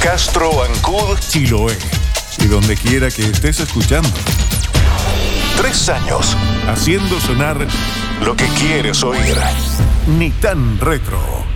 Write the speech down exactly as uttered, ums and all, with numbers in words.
Castro, Ancud, Chiloé y donde quiera que estés escuchando. Tres años Haciendo sonar lo que quieres oír. Ni tan retro.